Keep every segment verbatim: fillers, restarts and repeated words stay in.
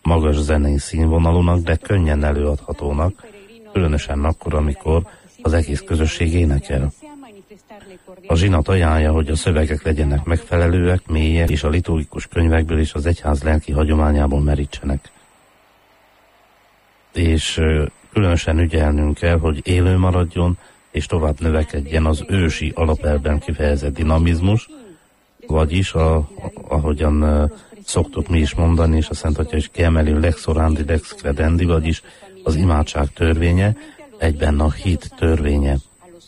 magas zenei színvonalúnak, de könnyen előadhatónak, különösen akkor, amikor az egész közösség énekel. A zsinat ajánlja, hogy a szövegek legyenek megfelelőek, mélyek, és a liturgikus könyvekből és az egyház lelki hagyományából merítsenek. És különösen ügyelnünk kell, hogy élő maradjon, és tovább növekedjen az ősi alapelvben kifejezett dinamizmus, vagyis, a, ahogyan szoktuk mi is mondani, és a Szent Atya is kiemeli, lex orandi, lex credendi, vagyis az imádság törvénye, egyben a hit törvénye.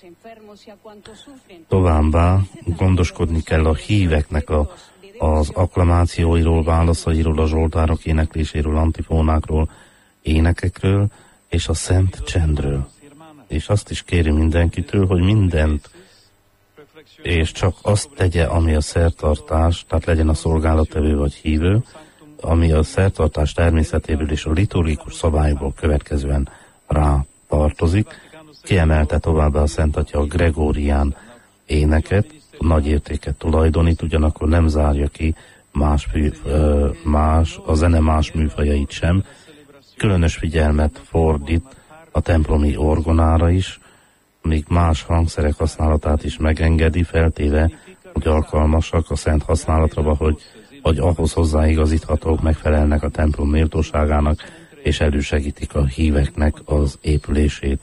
Továbbá gondoskodni kell a híveknek a, az akklamációiról, válaszairól, a zsoltárok énekléséről, antifónákról, énekekről, és a szent csendről. És azt is kéri mindenkitől, hogy mindent, és csak azt tegye, ami a szertartás, tehát legyen a szolgálattevő vagy hívő, ami a szertartás természetéből és a liturgikus szabályból következően rá tartozik. Kiemelte továbbá a Szent Atya a gregórián éneket, nagy értéket tulajdonít, ugyanakkor nem zárja ki más, más, a zene más műfajait sem. Különös figyelmet fordít a templomi orgonára is, míg más hangszerek használatát is megengedi, feltéve, hogy alkalmasak a szent használatra, hogy, hogy ahhoz hozzáigazíthatók, megfelelnek a templom méltóságának, és elősegítik a híveknek az épülését.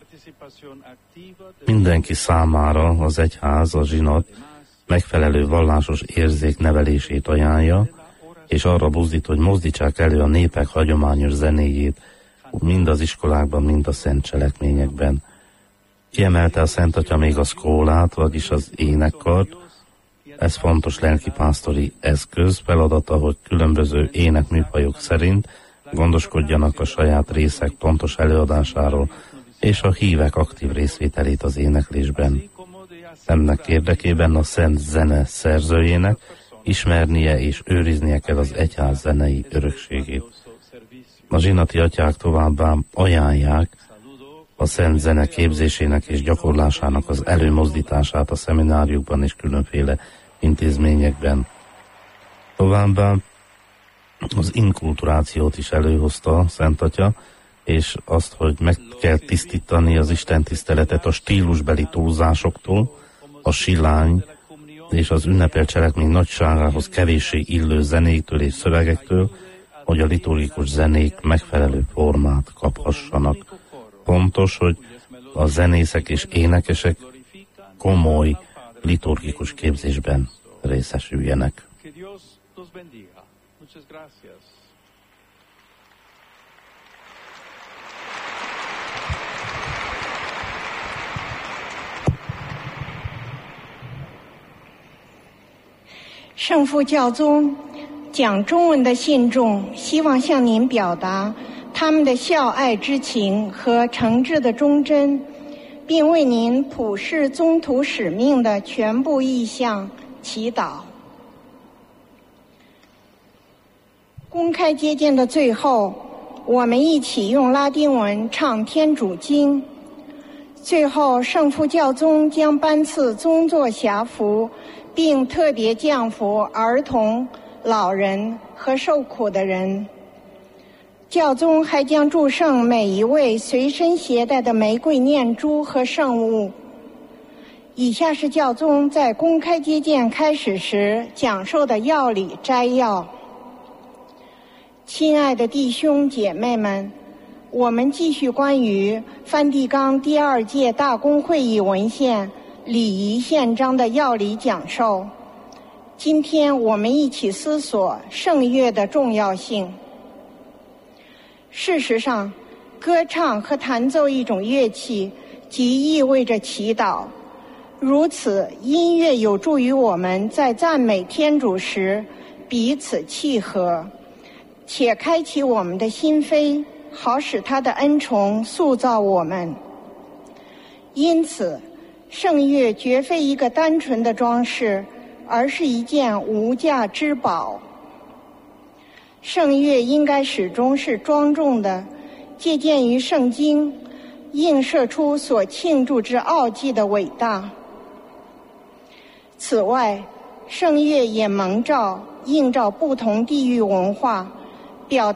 Mindenki számára az egyház, a zsinat megfelelő vallásos érzék nevelését ajánlja, és arra buzdít, hogy mozdítsák elő a népek hagyományos zenéjét, mind az iskolákban, mind a szent cselekményekben. Kiemelte a Szent Atya még a szkólát, vagyis az énekkart. Ez fontos lelkipásztori eszköz, feladata, hogy különböző énekműfajok szerint gondoskodjanak a saját részek pontos előadásáról, és a hívek aktív részvételét az éneklésben. Ennek érdekében a szent zene szerzőjének ismernie és őriznie kell az egyház zenei örökségét. A zsinati atyák továbbá ajánlják a szent zene képzésének és gyakorlásának az előmozdítását a szemináriumban és különféle intézményekben. Továbbá az inkulturációt is előhozta a Szent Atya, és azt, hogy meg kell tisztítani az istentiszteletet a stílusbeli túlzásoktól, a silány és az ünnepelt cselekmény nagyságához kevéssé illő zenéktől és szövegektől, hogy a liturgikus zenék megfelelő formát kaphassanak. Fontos, hogy a zenészek és énekesek komoly liturgikus képzésben részesüljenek. 圣父教宗讲中文的信众希望向您表达他们的孝爱之情和诚挚的忠贞，并为您普世宗徒使命的全部意向祈祷。公开接见的最后，我们一起用拉丁文唱天主经。最后，圣父教宗将颁赐宗座辖服，并特别降服儿童、老人和受苦的人。教宗还将祝圣每一位随身携带的玫瑰念珠和圣物。以下是教宗在公开接见开始时讲授的要理摘要。亲爱的弟兄姐妹们，我们继续关于梵蒂冈第二届大公会议文献礼仪宪章的要理讲授。今天我们一起思索圣乐的重要性。事实上，歌唱和弹奏一种乐器，即意味着祈祷。如此，音乐有助于我们在赞美天主时彼此契合，且开启我们的心扉，好使他的恩宠塑造我们。因此，圣乐绝非一个单纯的装饰，而是一件无价之宝。圣乐应该始终是庄重的，借鉴于圣经，映射出所庆祝之奥迹的伟大。此外，圣乐也蒙照映照不同地域文化，表